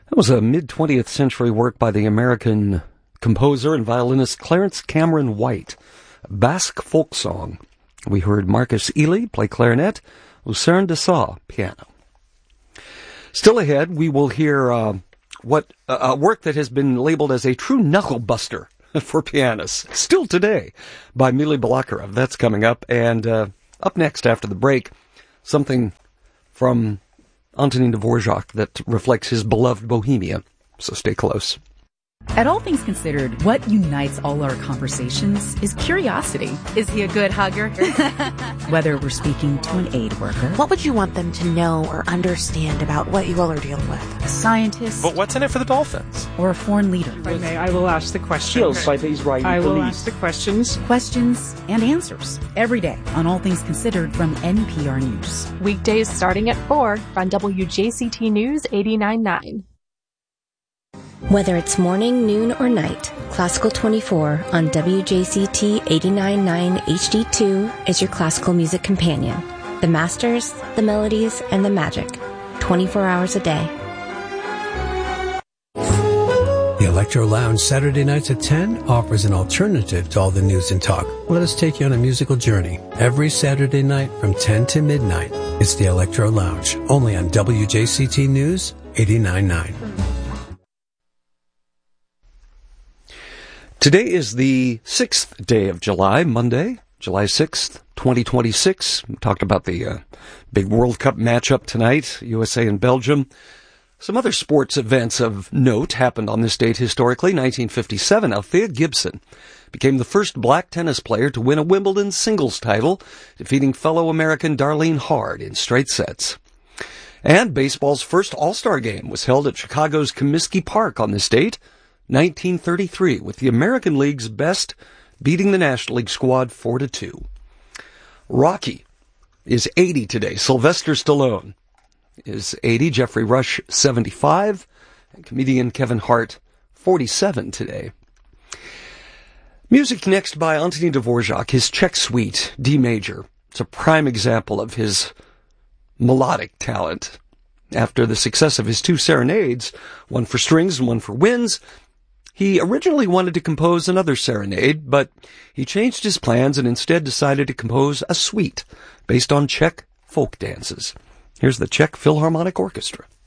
That was a mid-20th century work by the American composer and violinist Clarence Cameron White, a Basque folk song. We heard Marcus Ely play clarinet, Lucerne de Sa piano. Still ahead, we will hear a work that has been labeled as a true knuckle-buster for pianists, still today, by Mili Balakarov. That's coming up. And up next after the break, something from Antonin Dvorak that reflects his beloved Bohemia. So stay close. At All Things Considered, what unites all our conversations is curiosity. Is he a good hugger? Whether we're speaking to an aid worker. What would you want them to know or understand about what you all are dealing with? A scientist. But what's in it for the Dolphins? Or a foreign leader. If I may, I will ask the questions. Killed by the Israeli I will police. ask the questions. Questions and answers. Every day on All Things Considered from NPR News. Weekdays starting at 4 on WJCT News 89.9. Whether it's morning, noon, or night, Classical 24 on WJCT 89.9 HD2 is your classical music companion. The masters, the melodies, and the magic. 24 hours a day. The Electro Lounge Saturday nights at 10 offers an alternative to all the news and talk. Let us take you on a musical journey. Every Saturday night from 10 to midnight, it's the Electro Lounge, only on WJCT News 89.9. Today is the 6th day of July, Monday, July 6th, 2026. We talked about the big World Cup matchup tonight, USA and Belgium. Some other sports events of note happened on this date historically. 1957, Althea Gibson became the first black tennis player to win a Wimbledon singles title, defeating fellow American Darlene Hard in straight sets. And baseball's first All-Star game was held at Chicago's Comiskey Park on this date, 1933, with the American League's best beating the National League squad 4-2. Rocky is 80 today. Sylvester Stallone is 80. Jeffrey Rush, 75. And comedian Kevin Hart, 47 today. Music next by Antonin Dvorak, his Czech Suite, D major. It's a prime example of his melodic talent. After the success of his two serenades, one for strings and one for winds, he originally wanted to compose another serenade, but he changed his plans and instead decided to compose a suite based on Czech folk dances. Here's the Czech Philharmonic Orchestra.